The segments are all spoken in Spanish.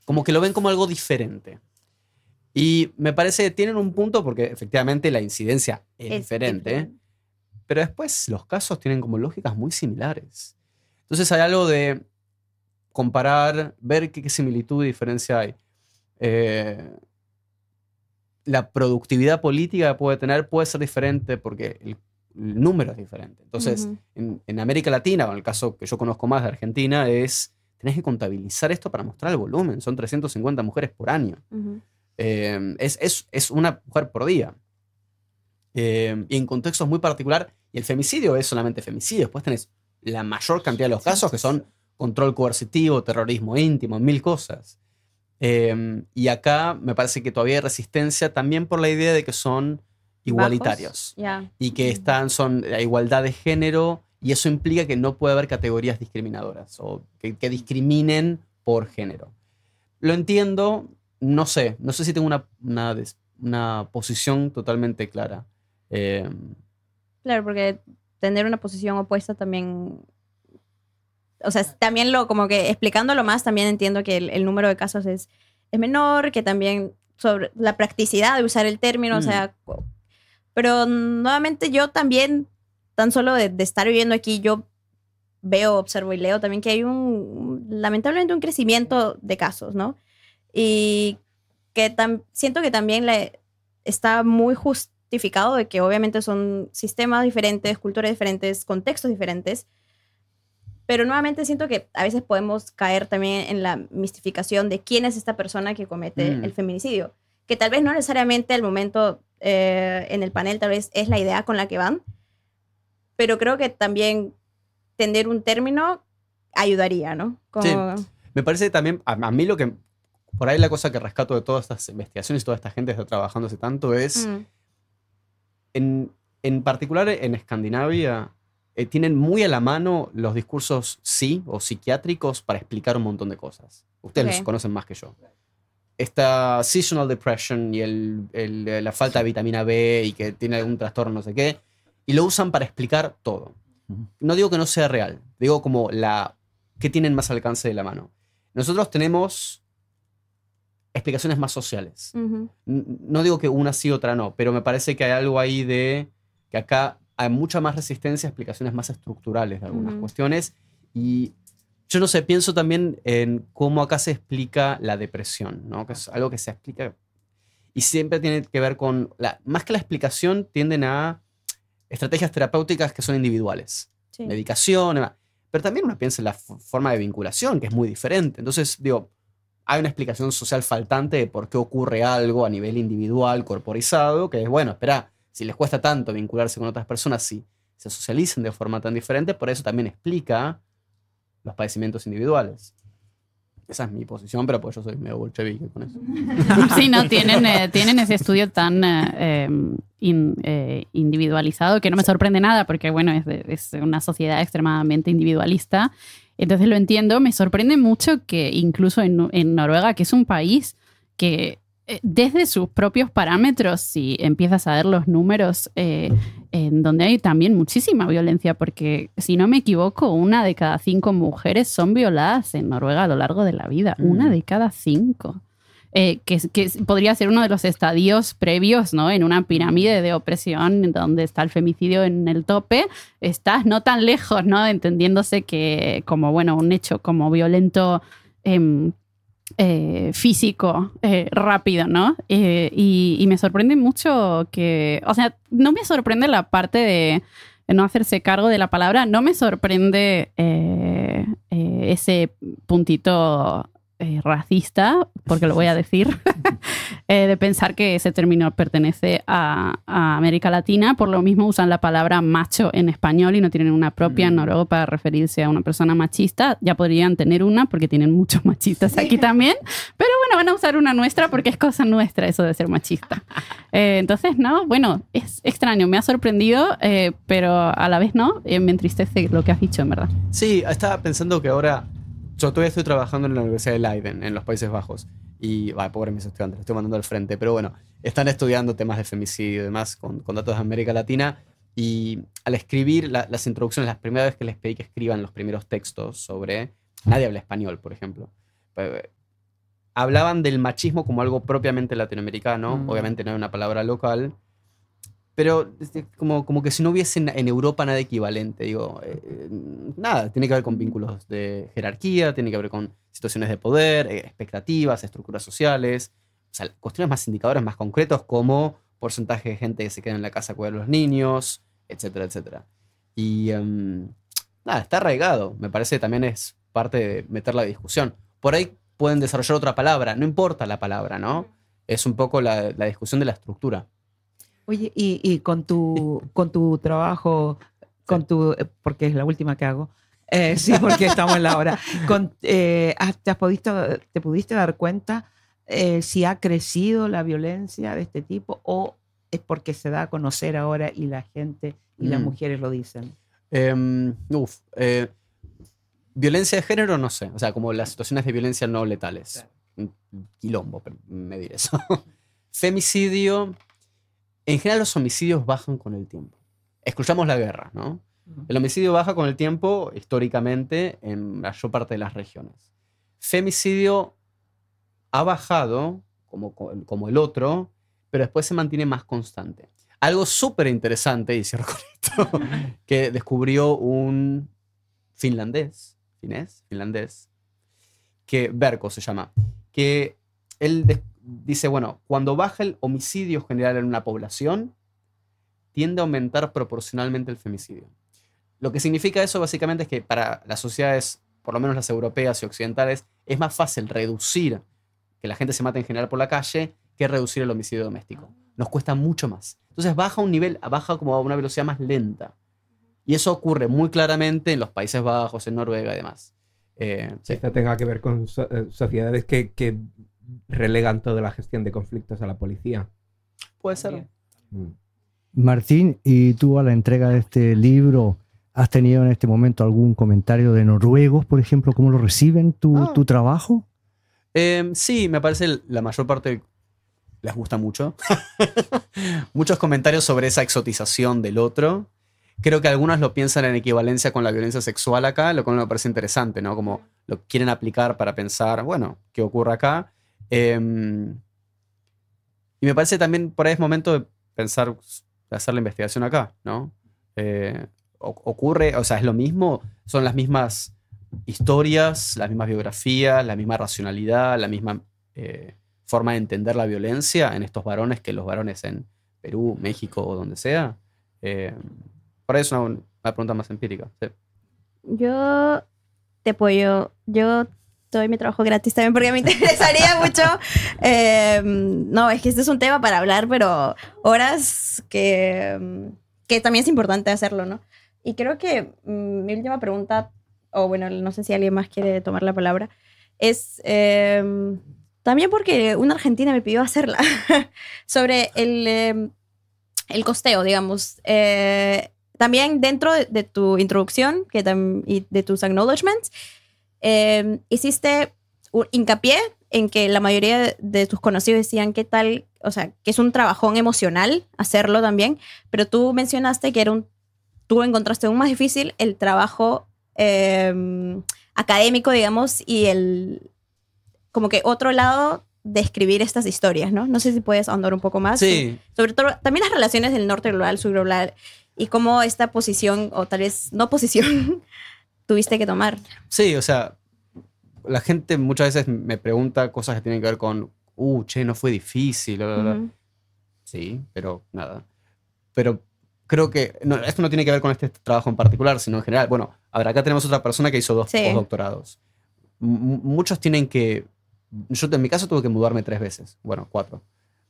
Como que lo ven como algo diferente. Y me parece que tienen un punto porque efectivamente la incidencia es diferente. Pero después los casos tienen como lógicas muy similares. Entonces hay algo de comparar, ver qué similitud y diferencia hay. La productividad política que puede ser diferente porque el número es diferente. Entonces, en América Latina, o en el caso que yo conozco más de Argentina, tenés que contabilizar esto para mostrar el volumen. Son 350 mujeres por año. Es una mujer por día. Y en contextos muy particular, y el femicidio es solamente femicidio. Después tenés la mayor cantidad de los casos que son control coercitivo, terrorismo íntimo, 1000 cosas. Y acá me parece que todavía hay resistencia también por la idea de que son igualitarios. Y que son a igualdad de género, y eso implica que no puede haber categorías discriminadoras o que discriminen por género. Lo entiendo, no sé si tengo una posición totalmente clara. Claro, porque tener una posición opuesta también... O sea, también como que explicándolo más, también entiendo que el número de casos es menor, que también sobre la practicidad de usar el término, o sea... Pero nuevamente yo también, tan solo de estar viviendo aquí, yo veo, observo y leo también que hay lamentablemente un crecimiento de casos, ¿no? Y que siento que también está muy justificado de que obviamente son sistemas diferentes, culturas diferentes, contextos diferentes, pero nuevamente siento que a veces podemos caer también en la mistificación de quién es esta persona que comete el feminicidio, que tal vez no necesariamente al momento en el panel tal vez es la idea con la que van, pero creo que también tener un término ayudaría, ¿no? Sí, me parece también, a mí lo que, por ahí la cosa que rescato de todas estas investigaciones, toda esta gente que está trabajando hace tanto es, en particular en Escandinavia, tienen muy a la mano los discursos o psiquiátricos para explicar un montón de cosas. Ustedes los conocen más que yo. Esta seasonal depression y la falta de vitamina B y que tiene algún trastorno, no sé qué, y lo usan para explicar todo. No digo que no sea real, digo como que tienen más alcance de la mano. Nosotros tenemos explicaciones más sociales. No digo que una sí, otra no, pero me parece que hay algo ahí de que acá hay mucha más resistencia a explicaciones más estructurales de algunas cuestiones. Y yo no sé, pienso también en cómo acá se explica la depresión, ¿no? Que es algo que se explica y siempre tiene que ver con, más que la explicación, tienden a estrategias terapéuticas que son individuales. Medicación, pero también uno piensa en la forma de vinculación, que es muy diferente. Entonces, digo, hay una explicación social faltante de por qué ocurre algo a nivel individual, corporizado, que es, bueno, espera, si les cuesta tanto vincularse con otras personas, si se socializan de forma tan diferente, por eso también explica los padecimientos individuales. Esa es mi posición, pero pues yo soy medio bolchevique con eso. Sí, no, tienen ese estudio tan individualizado que no me sorprende nada, porque bueno, es una sociedad extremadamente individualista. Entonces lo entiendo. Me sorprende mucho que incluso en Noruega, que es un país que desde sus propios parámetros, si empiezas a ver los números, en donde hay también muchísima violencia, porque si no me equivoco, 1 de cada 5 mujeres son violadas en Noruega a lo largo de la vida. 1 de cada 5. Que podría ser uno de los estadios previos, ¿no? En una pirámide de opresión donde está el femicidio en el tope, estás no tan lejos, ¿no? Entendiéndose que como, bueno, un hecho como violento físico rápido, ¿no? Y me sorprende mucho que, o sea, no me sorprende la parte de no hacerse cargo de la palabra, no me sorprende ese puntito racista, porque lo voy a decir, de pensar que ese término pertenece a América Latina. Por lo mismo usan la palabra macho en español y no tienen una propia en noruego para referirse a una persona machista. Ya podrían tener una porque tienen muchos machistas aquí también, pero bueno, van a usar una nuestra porque es cosa nuestra eso de ser machista. Entonces, no, bueno, es extraño, me ha sorprendido, pero a la vez no, me entristece lo que has dicho, en verdad. Sí, estaba pensando que ahora yo todavía estoy trabajando en la Universidad de Leiden, en los Países Bajos. Y, pobre mis estudiantes, los estoy mandando al frente. Pero bueno, están estudiando temas de femicidio y demás con datos de América Latina. Y al escribir las introducciones, las primeras veces que les pedí que escriban los primeros textos sobre... Nadie habla español, por ejemplo. hablaban del machismo como algo propiamente latinoamericano. Obviamente no hay una palabra local, pero como que si no hubiese en Europa nada equivalente. Digo, nada, tiene que ver con vínculos de jerarquía, tiene que ver con situaciones de poder, expectativas, estructuras sociales, o sea, cuestiones más indicadores más concretos como porcentaje de gente que se queda en la casa a cuidar a los niños, etcétera, etcétera. Y nada, está arraigado. Me parece que también es parte de meter la discusión. Por ahí pueden desarrollar otra palabra, no importa la palabra, ¿no? Es un poco la discusión de la estructura. Oye, y con tu trabajo, porque es la última que hago, sí, porque estamos en la hora, ¿te pudiste dar cuenta si ha crecido la violencia de este tipo o es porque se da a conocer ahora y la gente y las mujeres lo dicen? Violencia de género, no sé. O sea, como las situaciones de violencia no letales. Un quilombo, medir eso. Femicidio. En general los homicidios bajan con el tiempo. Excluyamos la guerra, ¿no? El homicidio baja con el tiempo, históricamente, en la mayor parte de las regiones. Femicidio ha bajado, como el otro, pero después se mantiene más constante. Algo súper interesante, y cierro con esto, que descubrió un finlandés, que Verkko se llama, que él dice, bueno, cuando baja el homicidio general en una población, tiende a aumentar proporcionalmente el femicidio. Lo que significa eso básicamente es que para las sociedades, por lo menos las europeas y occidentales, es más fácil reducir que la gente se mate en general por la calle que reducir el homicidio doméstico. Nos cuesta mucho más. Entonces baja como a una velocidad más lenta. Y eso ocurre muy claramente en los Países Bajos, en Noruega y demás. Sí. Esto tenga que ver con sociedades que relegan toda la gestión de conflictos a la policía. Puede ser. Martín, ¿y tú a la entrega de este libro has tenido en este momento algún comentario de noruegos, por ejemplo? ¿Cómo lo reciben tu trabajo? Sí, me parece la mayor parte les gusta mucho. Muchos comentarios sobre esa exotización del otro. Creo que algunos lo piensan en equivalencia con la violencia sexual acá, lo cual me parece interesante, ¿no? Como lo quieren aplicar para pensar, bueno, ¿qué ocurre acá? Y me parece también por ahí es momento de pensar, de hacer la investigación acá, ¿no? Ocurre, o sea, es lo mismo, son las mismas historias, las mismas biografías, la misma racionalidad, la misma forma de entender la violencia en estos varones que los varones en Perú, México o donde sea. Por ahí es una pregunta más empírica. Sí. Yo te apoyo. Yo te doy mi trabajo gratis también porque me interesaría mucho. No, es que este es un tema para hablar, pero horas que también es importante hacerlo, ¿no? Y creo que mi última pregunta, o bueno, no sé si alguien más quiere tomar la palabra, es también porque una argentina me pidió hacerla sobre el costeo, digamos. También dentro de tu introducción y de tus acknowledgements, hiciste un hincapié en que la mayoría de tus conocidos decían qué tal, o sea, que es un trabajón emocional hacerlo también, pero tú mencionaste que tú encontraste aún más difícil el trabajo académico, digamos, y como que otro lado de escribir estas historias, ¿no? No sé si puedes ahondar un poco más. Sí. Sobre todo, también las relaciones del norte global, sur global, y cómo esta posición, o tal vez no posición, tuviste que tomar. Sí, o sea, la gente muchas veces me pregunta cosas que tienen que ver con, che, no fue difícil, bla, bla, bla. Sí, pero nada. Pero creo que esto no tiene que ver con este trabajo en particular, sino en general. Bueno, a ver, acá tenemos otra persona que hizo 2 postdoctorados. Muchos tienen que... Yo en mi caso tuve que mudarme 3 veces. Bueno, 4.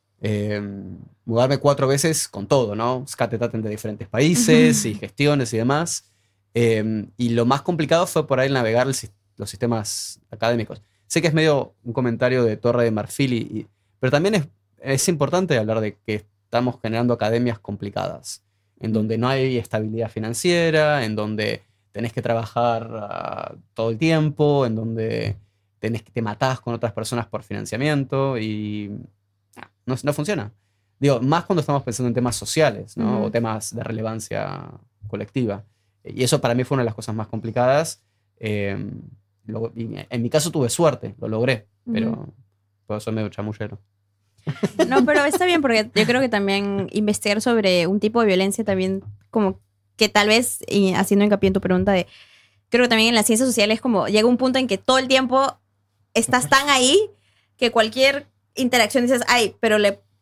Mudarme 4 veces con todo, ¿no? Skatetaten de diferentes países y gestiones y demás. Y lo más complicado fue por ahí navegar los sistemas académicos. Sé que es medio un comentario de Torre de Marfil, pero también es importante hablar de que estamos generando academias complicadas, en donde no hay estabilidad financiera, en donde tenés que trabajar todo el tiempo, en donde te matás con otras personas por financiamiento y no funciona. Digo, más cuando estamos pensando en temas sociales, ¿no? O temas de relevancia colectiva. Y eso para mí fue una de las cosas más complicadas. En mi caso tuve suerte, lo logré, pero Puedo ser medio chamullero. No, pero está bien porque yo creo que también investigar sobre un tipo de violencia también como que tal vez, y haciendo hincapié en tu pregunta creo que también en las ciencias sociales como llega un punto en que todo el tiempo estás tan ahí que cualquier interacción dices, ay, pero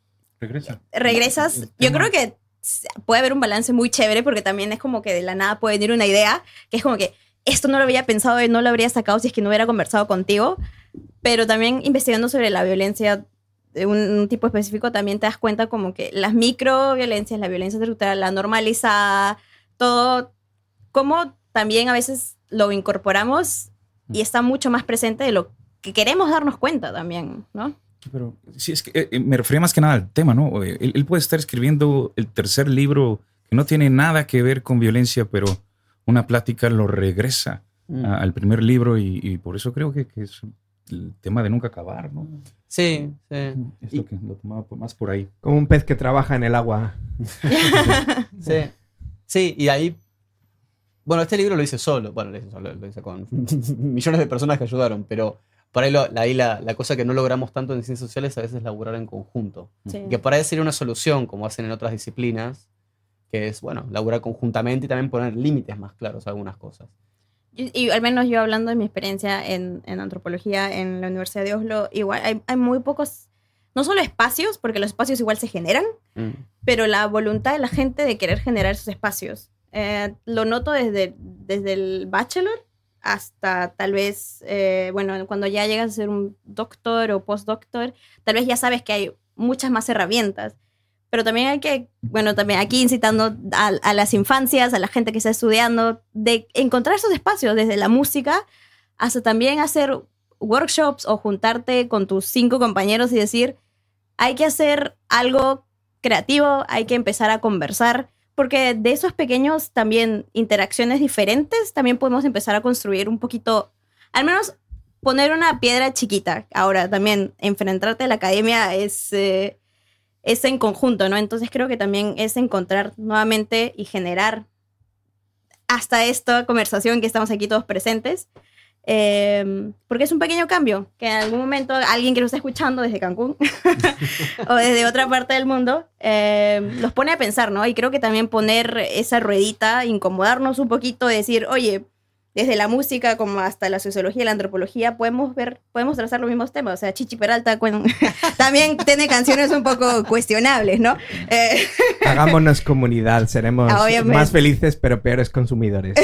regresas. Yo creo que puede haber un balance muy chévere porque también es como que de la nada puede venir una idea que es como que esto no lo había pensado y no lo habría sacado si es que no hubiera conversado contigo, pero también investigando sobre la violencia de un tipo específico también te das cuenta como que las microviolencias, la violencia estructural, la normalizada, todo, como también a veces lo incorporamos y está mucho más presente de lo que queremos darnos cuenta también, ¿no? Pero sí, es que me refería más que nada al tema, ¿no? Él puede estar escribiendo el tercer libro que no tiene nada que ver con violencia, pero una plática lo regresa al primer libro y por eso creo que es el tema de nunca acabar, ¿no? Sí, sí. Es lo que lo tomaba más por ahí. Como un pez que trabaja en el agua. Sí. Sí, y ahí... Bueno, este libro lo hice solo. Bueno, lo hice con millones de personas que ayudaron, pero por ahí, la cosa que no logramos tanto en ciencias sociales a veces es laburar en conjunto. Sí. Que por ahí sería una solución, como hacen en otras disciplinas, que es, bueno, laburar conjuntamente y también poner límites más claros a algunas cosas. Y al menos yo hablando de mi experiencia en antropología en la Universidad de Oslo, igual hay muy pocos, no solo espacios, porque los espacios igual se generan, pero la voluntad de la gente de querer generar esos espacios. Lo noto desde el bachelor hasta tal vez, bueno, cuando ya llegas a ser un doctor o postdoctor, tal vez ya sabes que hay muchas más herramientas. Pero también hay que, bueno, también aquí incitando a las infancias, a la gente que está estudiando, de encontrar esos espacios, desde la música hasta también hacer workshops o juntarte con tus 5 compañeros y decir, hay que hacer algo creativo, hay que empezar a conversar, porque de esos pequeños también interacciones diferentes también podemos empezar a construir un poquito, al menos poner una piedra chiquita. Ahora también enfrentarte a la academia es en conjunto, ¿no? Entonces creo que también es encontrar nuevamente y generar hasta esta conversación que estamos aquí todos presentes, porque es un pequeño cambio, que en algún momento alguien que nos está escuchando desde Cancún o desde otra parte del mundo los pone a pensar, ¿no? Y creo que también poner esa ruedita, incomodarnos un poquito, decir, oye, desde la música como hasta la sociología y la antropología podemos trazar los mismos temas. O sea, Chichi Peralta también tiene canciones un poco cuestionables, ¿no? Hagámonos comunidad, seremos más felices pero peores consumidores.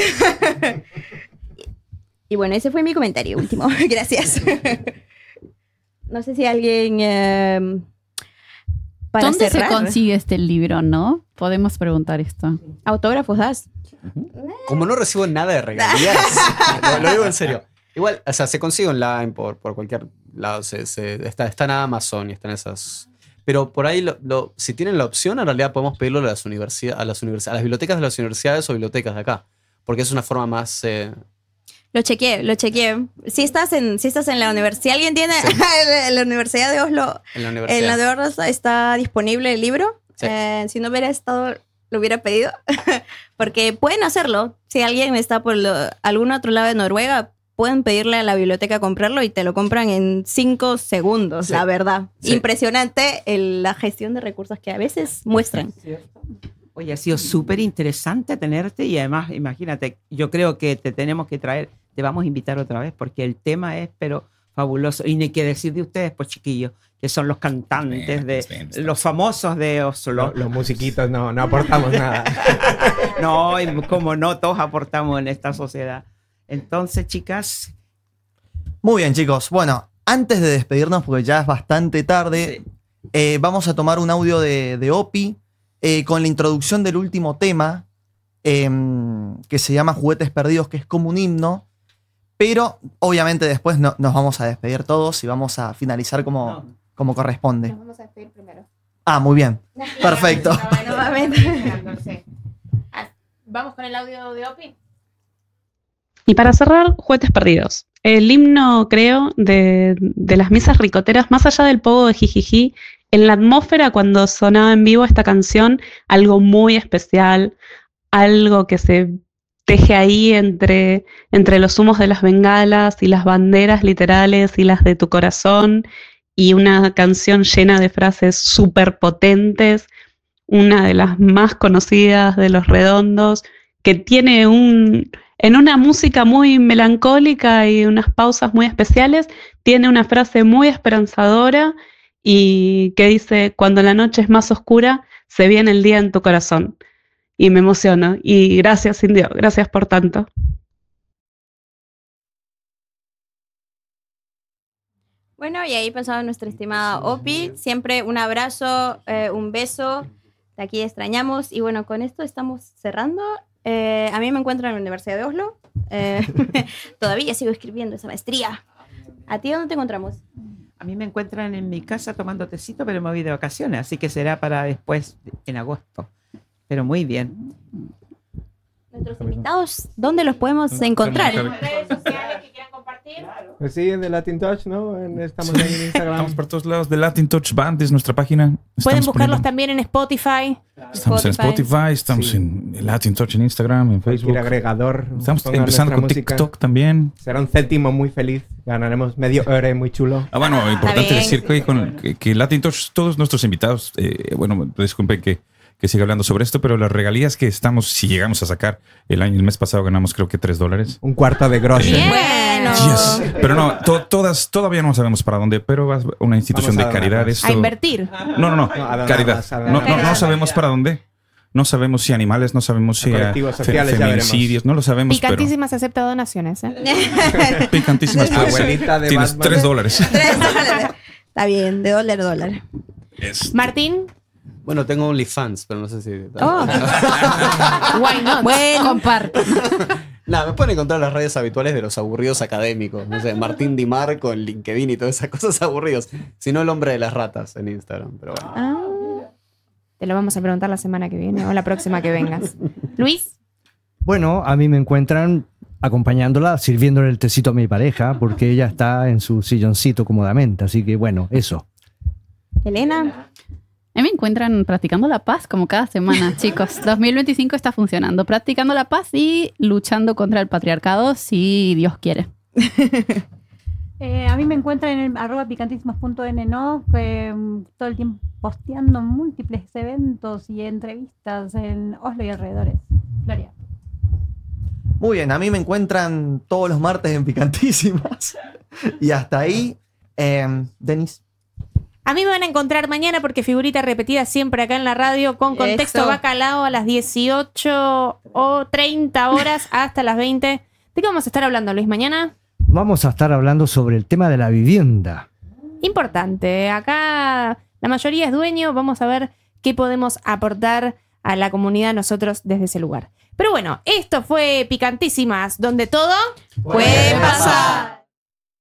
Y bueno, ese fue mi comentario último. Gracias. No sé si alguien... para ¿Dónde cerrar, se consigue este libro, no? Podemos preguntar esto. ¿Autógrafos das? Como no recibo nada de regalías, lo digo en serio. Igual, o sea, se consigue online por cualquier lado. Está en Amazon y está en esas. Pero por ahí, si tienen la opción, en realidad podemos pedirlo a las bibliotecas de las universidades o bibliotecas de acá. Porque es una forma más. Lo chequeé. Si estás en la universidad, si alguien tiene la Universidad de Oslo, en la de Oslo está disponible el libro. Sí. Si no hubiera estado, lo hubiera pedido. Porque pueden hacerlo. Si alguien está por algún otro lado de Noruega, pueden pedirle a la biblioteca comprarlo y te lo compran en 5 segundos, sí. La verdad. Sí. Impresionante la gestión de recursos que a veces muestran. Oye, ha sido súper interesante tenerte y además, imagínate, yo creo que te tenemos que traer, te vamos a invitar otra vez porque el tema es, pero fabuloso. Y ni que decir de ustedes, pues chiquillos, que son los cantantes, los famosos de Oslo. Los musiquitos no aportamos nada. No, como no, todos aportamos en esta sociedad. Entonces, chicas. Muy bien, chicos. Bueno, antes de despedirnos, porque ya es bastante tarde, sí. Vamos a tomar un audio de Opi con la introducción del último tema, que se llama Juguetes Perdidos, que es como un himno. Pero obviamente después nos vamos a despedir todos y vamos a finalizar como corresponde. Nos vamos a despedir primero. Ah, muy bien. Perfecto. Vamos con el audio de Opi. Y para cerrar, Juguetes Perdidos. El himno, creo, de las misas ricoteras, más allá del pogo de jijiji, en la atmósfera cuando sonaba en vivo esta canción, algo muy especial, algo que se teje ahí entre los humos de las bengalas y las banderas literales y las de tu corazón y una canción llena de frases súper potentes, una de las más conocidas de Los Redondos, que tiene en una música muy melancólica y unas pausas muy especiales, tiene una frase muy esperanzadora y que dice: cuando la noche es más oscura, se viene el día en tu corazón. Y me emociono. Y gracias, Indio, gracias por tanto. Bueno, y ahí pasaba nuestra estimada Opi. Siempre un abrazo, un beso. De aquí extrañamos. Y bueno, con esto estamos cerrando. A mí me encuentro en la Universidad de Oslo. Todavía sigo escribiendo esa maestría. ¿A ti dónde te encontramos? A mí me encuentran en mi casa tomando tecito, pero me voy de vacaciones, así que será para después, en agosto. Pero muy bien. Nuestros invitados, ¿dónde los podemos encontrar? ¿Redes sociales que quieran compartir? Pues sí, de Latin Touch, ¿no? Estamos ahí en Instagram. Estamos por todos lados. De Latin Touch Band es nuestra página. Pueden buscarlos también en Spotify. Estamos en Spotify, estamos en Latin Touch en Instagram, en Facebook. Cualquier agregador. Estamos pongan empezando con nuestra música. TikTok también. Será un céntimo muy feliz. Ganaremos medio euro muy chulo. Bueno, importante decir que Latin Touch, todos nuestros invitados, bueno, disculpen que siga hablando sobre esto, pero las regalías que si llegamos a sacar el mes pasado ganamos creo que $3. Un cuarto de grosso. Bueno. Yes. Pero no, todavía no sabemos para dónde, pero va a una institución de caridad. Esto... A invertir. No, caridad. No sabemos para dónde. No sabemos si animales, no sabemos si feminicidios, no lo sabemos. Picantísimas pero... acepta donaciones. Picantísimas. Abuelita de tienes $3. Está bien, de dólar. Martín. Bueno, tengo OnlyFans, pero no sé si... Why not? Bueno, comparto. Nada, me pueden encontrar en las redes habituales de los aburridos académicos. No sé, Martín Di Marco en LinkedIn y todas esas cosas aburridos. Si no, el hombre de las ratas en Instagram, pero bueno. Te lo vamos a preguntar la semana que viene o la próxima que vengas. Luis. Bueno, a mí me encuentran acompañándola, sirviéndole el tecito a mi pareja, porque ella está en su silloncito cómodamente. Así que bueno, eso. Elena. A mí me encuentran practicando la paz como cada semana, chicos. 2025 está funcionando. Practicando la paz y luchando contra el patriarcado si Dios quiere. A mí me encuentran en el @picantísimas.nno, todo el tiempo posteando múltiples eventos y entrevistas en Oslo y alrededores. Gloria. Muy bien, a mí me encuentran todos los martes en Picantísimas. Y hasta ahí, Denis. A mí me van a encontrar mañana porque figurita repetida siempre acá en la radio con contexto Eso. bacalao a las 18 o 30 horas hasta las 20. ¿De qué vamos a estar hablando, Luis, mañana? Vamos a estar hablando sobre el tema de la vivienda. Importante. Acá la mayoría es dueño. Vamos a ver qué podemos aportar a la comunidad nosotros desde ese lugar. Pero bueno, esto fue Picantísimas, donde todo Puede pasar.